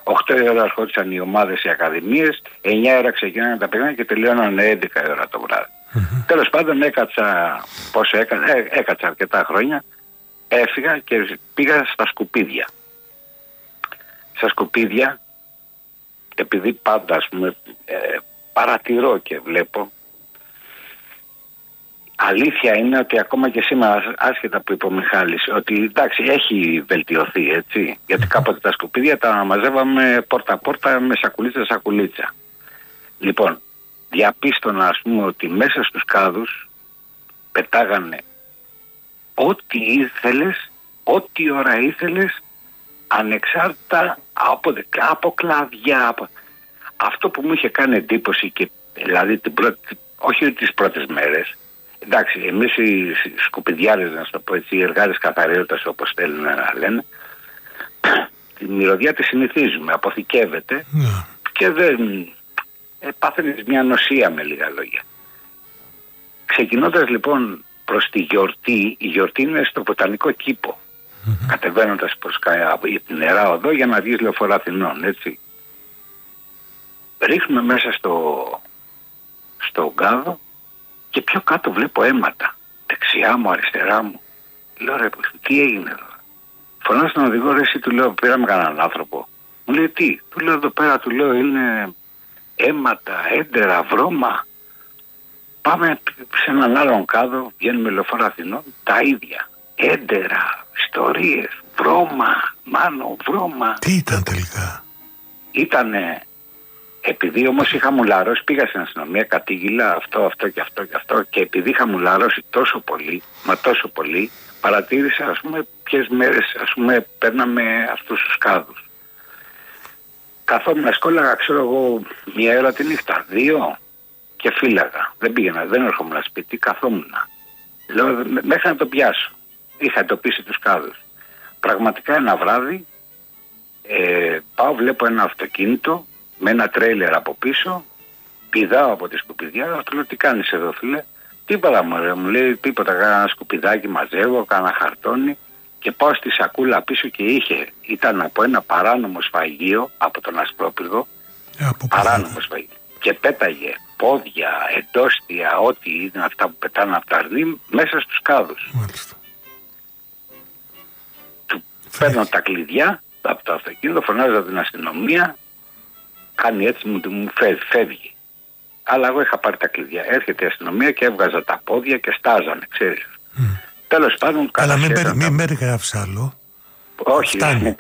8 η ώρα ερχόντουσαν οι ομάδες, οι ακαδημίες, 9 η ώρα ξεκινάνε τα παιχνίδια και τελειώνανε 11 η ώρα το βράδυ. Τέλος πάντων έκατσα αρκετά χρόνια, έφυγα και πήγα στα σκουπίδια. Στα σκουπίδια, επειδή πάντα ας πούμε παρατηρώ και βλέπω, αλήθεια είναι ότι ακόμα και σήμερα, άσχετα που είπε ο Μιχάλης, ότι εντάξει έχει βελτιωθεί, έτσι, γιατί κάποτε τα σκουπίδια τα μαζεύαμε πόρτα-πόρτα με σακουλίτσα. Λοιπόν, διαπίστωνα ας πούμε ότι μέσα στους κάδους πετάγανε ό,τι ήθελες, ό,τι ώρα ήθελες, ανεξάρτητα από κλαδιά. Αυτό που μου είχε κάνει εντύπωση, και δηλαδή όχι τις πρώτες μέρες, εντάξει, εμείς οι σκουπιδιάρες, να σου το πω έτσι, οι εργάτες καθαριότητας όπως θέλουν να λένε, τη μυρωδιά τη συνηθίζουμε, αποθηκεύεται και δεν πάθαινες μια νοσία με λίγα λόγια. Ξεκινώντας λοιπόν προς τη γιορτή, η γιορτή είναι στο Βοτανικό Κήπο, κατεβαίνοντας προς την Νερά Οδό για να βγεις Λεωφόρο Αθηνών, έτσι. Ρίχνουμε μέσα στο γκάδο και πιο κάτω βλέπω αίματα. Δεξιά μου, αριστερά μου. Λέω ρε, τι έγινε εδώ? Φωνάζω στον οδηγό, ρε, εσύ, του λέω, πήραμε κανέναν άνθρωπο? Μου λέει τι? Του λέω εδώ πέρα, του λέω, είναι αίματα, έντερα, βρώμα. Πάμε σε έναν άλλον κάδο, βγαίνουμε Λεωφόρο Αθηνών, τα ίδια. Έντερα, ιστορίες, βρώμα, μάνο, βρώμα. Τι ήταν τελικά? Ήτανε, επειδή όμως είχα μουλαρώσει, πήγα στην αστυνομία, κατήγγειλα αυτό και επειδή είχα μουλαρώσει τόσο πολύ, παρατήρησα ας πούμε ποιες μέρες ας πούμε παίρναμε αυτούς τους κάδους. Καθόμουν σκόλαγα, ξέρω εγώ, 1 ώρα τη νύχτα, 2 και φύλαγα. Δεν έρχομουν σπίτι, καθόμουν. Λέω μέχρι να το πιάσω. Είχα εντοπίσει τους κάδους. Πραγματικά ένα βράδυ πάω, βλέπω ένα αυτοκίνητο με ένα τρέιλερ από πίσω, πηδάω από τη σκουπιδιά, του λέω τι κάνεις εδώ φίλε? Τίποτα μου λέει, τίποτα, κάνα σκουπιδάκι μαζεύω, κάνα χαρτόνι, και πάω στη σακούλα πίσω και ήταν από ένα παράνομο σφαγείο, από τον Ασπρόπυργο, παράνομο σφαγείο, και πέταγε πόδια, εντόστια, ό,τι είναι αυτά που πετάνε από τα αρνί μέσα στους κάδους. Του παίρνω τα κλειδιά από το αυτοκίνητο, φωνάζω την αστυνομία, κάνει έτσι, μου φεύγει. Αλλά εγώ είχα πάρει τα κλειδιά. Έρχεται η αστυνομία και έβγαζα τα πόδια και στάζανε, ξέρεις. Τέλος πάντων, αλλά μην περιγράφεις άλλο. Όχι. Φτάνει.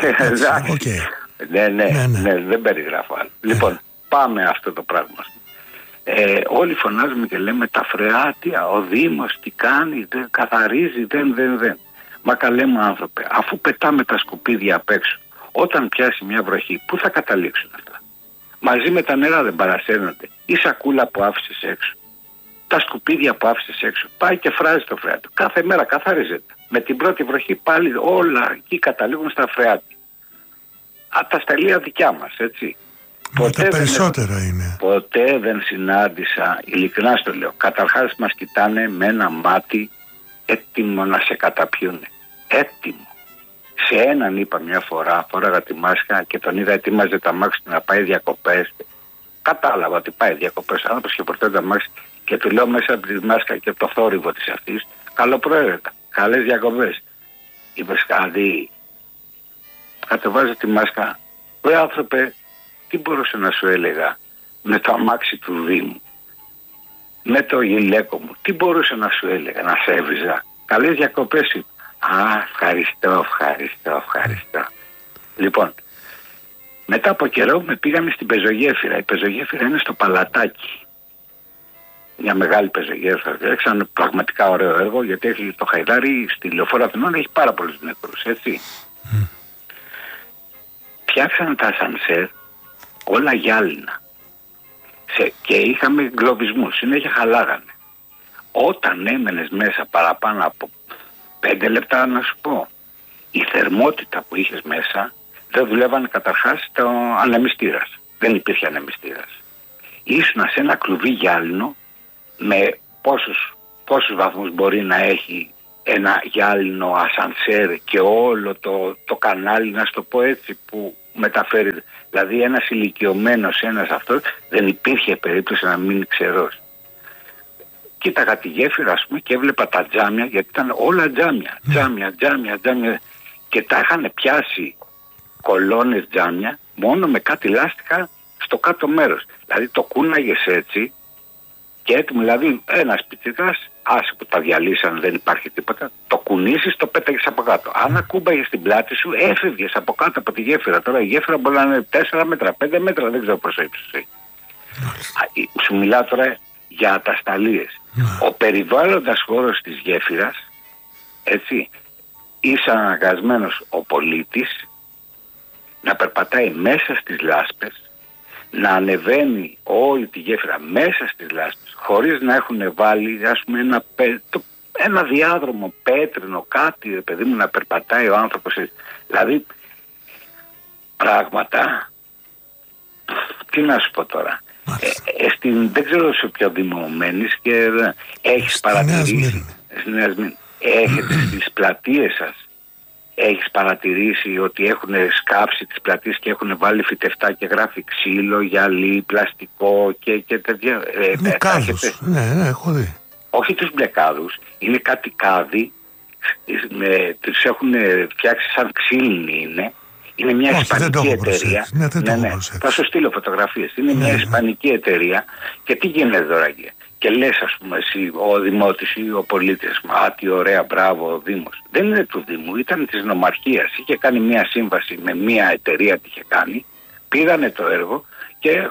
Ναι, δεν περιγράφω άλλο. Λοιπόν, πάμε αυτό το πράγμα. Όλοι φωνάζουμε και λέμε τα φρεάτια, ο Δήμος τι κάνει, δεν καθαρίζει, δεν. Μα καλέ μου άνθρωπε, αφού πετάμε τα σκουπίδια απ' έξω, όταν πιάσει μια βροχή, πού θα καταλήξουν αυτά? Μαζί με τα νερά δεν παρασέρνονται? Η σακούλα που άφησες έξω, τα σκουπίδια που άφησες έξω, πάει και φράζει το φρεάτιο. Κάθε μέρα καθαρίζεται. Με την πρώτη βροχή πάλι όλα εκεί καταλήγουν στα φρεάτια. Τα στελεία δικιά μας, έτσι. Τα περισσότερα είναι. Ποτέ δεν συνάντησα, ειλικρινά στο λέω. Καταρχάς μας κοιτάνε με ένα μάτι έτοιμο να σε καταπιούνε. Έτοιμο. Σε έναν είπα μια φορά, φόραγα τη μάσκα και τον είδα ετοίμαζε τα μάξι του να πάει διακοπές. Κατάλαβα ότι πάει διακοπές. Ο άνθρωπος και φορτώνει τα μάξι και του λέω μέσα από τη μάσκα και από το θόρυβο της αυτής, καλοπροαίρετα, καλές διακοπές. Είπες κάτι? Κατεβάζω τη μάσκα. Ρε άνθρωπε, τι μπορούσε να σου έλεγα με το αμάξι του Δήμου, με το γυλαίκο μου, τι μπορούσε να σου έλεγα, να σε έβριζα? Καλές διακοπές. Ευχαριστώ. Λοιπόν, μετά από καιρό με πήγαμε στην πεζογέφυρα. Η πεζογέφυρα είναι στο Παλατάκι. Μια μεγάλη πεζογέφυρα. Έξανε πραγματικά ωραίο έργο, γιατί έχει το Χαϊδάρι στη Λεωφόρο Αθηνών, έχει πάρα πολλούς νεκρούς, έτσι. Φτιάξανε τα ασανσέρ όλα γυάλινα. Και είχαμε γκλωβισμούς, συνέχεια χαλάγανε. Όταν έμενες μέσα παραπάνω από 5 λεπτά, να σου πω, η θερμότητα που είχες μέσα δεν δουλεύανε καταρχάς το ανεμιστήρας. Δεν υπήρχε ανεμιστήρας. Ήσουν σε ένα κλουβί γυάλινο με πόσους βαθμούς μπορεί να έχει ένα γυάλινο ασανσέρ και όλο το κανάλι, να σου το πω έτσι, που μεταφέρει. Δηλαδή ένας ηλικιωμένος, ένας αυτός, δεν υπήρχε περίπτωση να μείνει ξερός. Κοίταγα τη γέφυρα, ας πούμε, και έβλεπα τα τζάμια, γιατί ήταν όλα τζάμια. Τζάμια. Και τα είχαν πιάσει κολόνες τζάμια, μόνο με κάτι λάστιχα στο κάτω μέρος. Δηλαδή το κούναγες έτσι και έτοιμο, δηλαδή ένας πιτσιρικάς, άσε που τα διαλύσαν, δεν υπάρχει τίποτα, το κουνήσεις, το πέταγες από κάτω. Αν ακούμπαγες την πλάτη σου, έφευγες από κάτω από τη γέφυρα. Τώρα η γέφυρα μπορεί να είναι 4 μέτρα, 5 μέτρα, δεν ξέρω πόσο ύψος έχει. Σου μιλάω τώρα για ατασταλίες. Ο περιβάλλοντας χώρος της γέφυρας, έτσι, είσαι αναγκασμένος ο πολίτης να περπατάει μέσα στις λάσπες, να ανεβαίνει όλη τη γέφυρα μέσα στις λάσπες, χωρίς να έχουν βάλει, ας πούμε, ένα διάδρομο πέτρινο, κάτι, παιδί μου, να περπατάει ο άνθρωπος. Δηλαδή, πράγματα, τι να σου πω τώρα, δεν ξέρω σε ποιο Δήμο μένεις και έχεις παρατηρήσει, έχετε στις πλατείες σας, έχεις παρατηρήσει ότι έχουν σκάψει τις πλατείες και έχουν βάλει φυτευτά και γράφει ξύλο, γυαλί, πλαστικό και τέτοια. Κάδους, ναι, έχω δει. Όχι τους μπλε κάδους, είναι κάτι κάδι, τους έχουν φτιάξει σαν ξύλινοι είναι. Είναι μια ισπανική εταιρεία. Θα σου στείλω φωτογραφίες. Είναι μια ισπανική εταιρεία και τι γίνεται τώρα εκεί. Και λες, ας πούμε, εσύ, ο δημότης ή ο πολίτης, τι ωραία, μπράβο, ο Δήμος. Δεν είναι του Δήμου, ήταν της νομαρχίας. Είχε κάνει μια σύμβαση με μια εταιρεία που είχε κάνει. Πήρανε το έργο και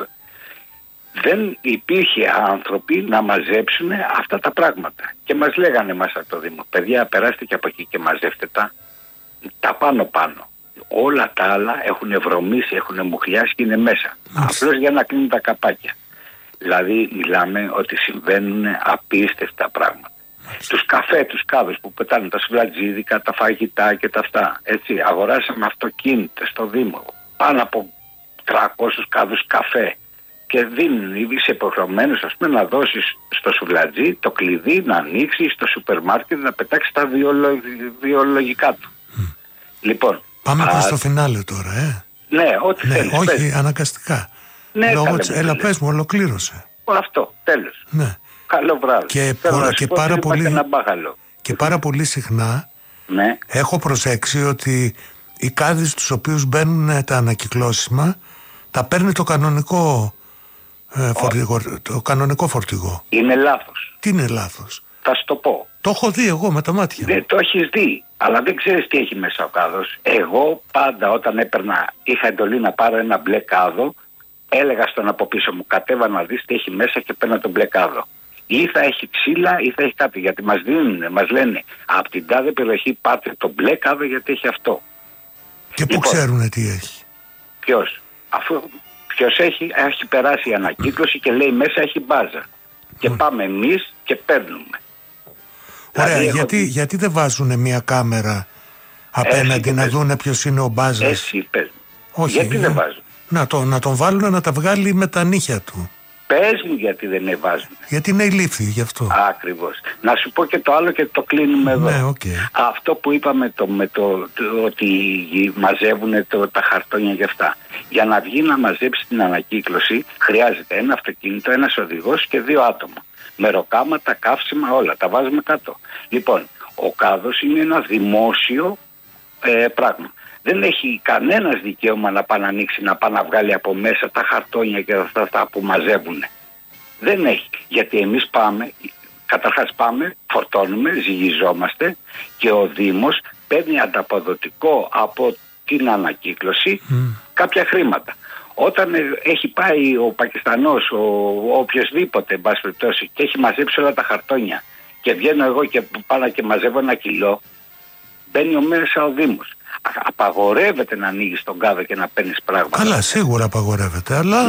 δεν υπήρχε άνθρωποι να μαζέψουν αυτά τα πράγματα. Και μας λέγανε μας από το Δήμο, παιδιά, περάστε και από εκεί και μαζεύτε τα πάνω. Όλα τα άλλα έχουν βρωμίσει, έχουν μουχλιάσει και είναι μέσα. Απλώς για να κλείνουν τα καπάκια. Δηλαδή μιλάμε ότι συμβαίνουν απίστευτα πράγματα. Τους καφέ, τους κάδους που πετάνε, τα σουβλατζίδικα, τα φαγητά και τα αυτά. Έτσι, αγοράσαμε αυτοκίνητα στο Δήμο. Πάνω από 300 κάδους καφέ. Και δίνουν, είσαι υποχρεωμένος, ας πούμε, να δώσεις στο σουβλατζί το κλειδί, να ανοίξει στο σούπερ μάρκετ, να πετάξει τα βιολογικά του. Λοιπόν. Πάμε προς το φινάλε τώρα, Ναι, ό,τι θέλεις. Όχι, πες. αναγκαστικά. Ναι, έλα, πες μου, ολοκλήρωσε. Αυτό, τέλος. Ναι. Καλό βράδυ. Και πάρα πολύ συχνά έχω προσέξει ότι οι κάδοι στους οποίους μπαίνουν τα ανακυκλώσιμα τα παίρνει το κανονικό φορτηγό. Είναι λάθος. Τι είναι λάθος? Θα σου το πω. Το έχω δει εγώ με τα μάτια. Δεν το έχεις δει, αλλά δεν ξέρεις τι έχει μέσα ο κάδος. Εγώ πάντα όταν είχα εντολή να πάρω ένα μπλε κάδο, έλεγα στον από πίσω μου, κατέβα να δεις τι έχει μέσα και παίρνω τον μπλε κάδο. Ή θα έχει ξύλα ή θα έχει κάτι, γιατί μας λένε από την τάδε περιοχή πάτε τον μπλε κάδο γιατί έχει αυτό. Και πού ξέρουνε τι έχει? Ποιος? Ποιος έχει περάσει η ανακύκλωση και λέει μέσα έχει μπάζα. Και πάμε εμείς και παίρνουμε. Ωραία, δηλαδή, γιατί δεν βάζουν μια κάμερα απέναντι να δούνε ποιος είναι ο μπάζας? Εσύ πες. Όχι, γιατί δεν βάζουν? Να τον βάλουν να τα βγάλει με τα νύχια του. Πες μου γιατί δεν βάζουν. Γιατί είναι ηλίθιοι γι' αυτό. Ακριβώς. Να σου πω και το άλλο και το κλείνουμε εδώ. Ναι, okay. Αυτό που είπαμε ότι μαζεύουν τα χαρτόνια και αυτά. Για να βγει να μαζέψει την ανακύκλωση χρειάζεται ένα αυτοκίνητο, ένας οδηγός και 2 άτομα. Μεροκάματα, καύσιμα, όλα. Τα βάζουμε κάτω. Λοιπόν, ο κάδος είναι ένα δημόσιο πράγμα. Δεν έχει κανένας δικαίωμα να πάει να ανοίξει, να πάει να βγάλει από μέσα τα χαρτόνια και αυτά που μαζεύουν. Δεν έχει. Γιατί εμείς καταρχάς πάμε, φορτώνουμε, ζυγιζόμαστε και ο Δήμος παίρνει ανταποδοτικό από την ανακύκλωση κάποια χρήματα. Όταν έχει πάει ο Πακιστανός, ο οποιοσδήποτε, εν πάση περιπτώσει, και έχει μαζέψει όλα τα χαρτόνια και βγαίνω εγώ και πάω και μαζεύω 1 κιλό, μπαίνει μέσα ο Δήμος. Απαγορεύεται να ανοίγεις τον κάδο και να παίρνεις πράγματα. Καλά, σίγουρα απαγορεύεται, αλλά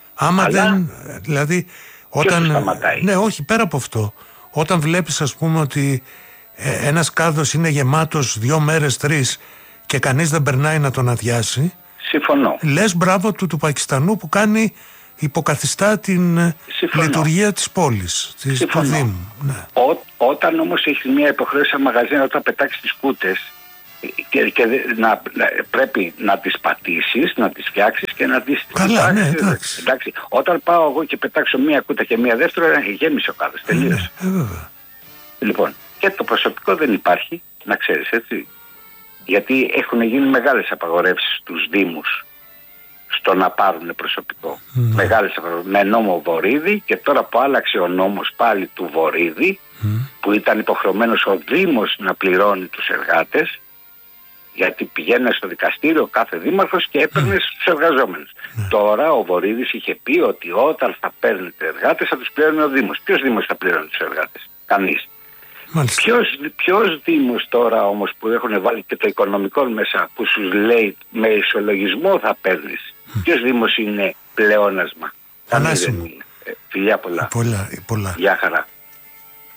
δεν. Δηλαδή, όταν. Ναι, όχι, πέρα από αυτό. Όταν βλέπεις, ας πούμε, ότι ένας κάδος είναι γεμάτος 2 μέρες, 3 και κανείς δεν περνάει να τον αδειάσει. Συμφωνώ. Λες μπράβο του Πακιστανού που υποκαθιστά την λειτουργία της πόλης, του Δήμου. Ναι. Όταν όμως έχεις μια υποχρέωση σαν μαγαζίνα, όταν πετάξεις τις κούτες, Και πρέπει να τις πατήσεις, να τις φτιάξεις και να τις... Καλά, ναι, εντάξει. Όταν πάω εγώ και πετάξω μία κούτα και μία δεύτερο, γέμισε ο κάδος, τελείωσε. Λοιπόν, και το προσωπικό δεν υπάρχει, να ξέρεις, έτσι. Γιατί έχουν γίνει μεγάλες απαγορεύσεις στους Δήμους στο να πάρουν προσωπικό. Μεγάλες απαγορεύσεις, με νόμο Βορίδη, και τώρα που άλλαξε ο νόμος πάλι του Βορίδη, που ήταν υποχρεωμένος ο Δήμος να πληρώνει τους εργάτες, γιατί πηγαίνε στο δικαστήριο κάθε δήμαρχος και έπαιρνε στους εργαζόμενους. Τώρα ο Βορίδης είχε πει ότι όταν θα παίρνετε εργάτες θα τους πληρώνει ο Δήμος. Ποιος Δήμος θα πληρώνει τους εργάτες? Κανείς. Ποιος Δήμος τώρα όμως που έχουν βάλει και το οικονομικό μέσα, που σου λέει με ισολογισμό θα παίρνεις? Ποιος Δήμος είναι πλεόνασμα? Κανείς δεν είναι. Φιλιά πολλά. Πολλά. Γεια χαρά.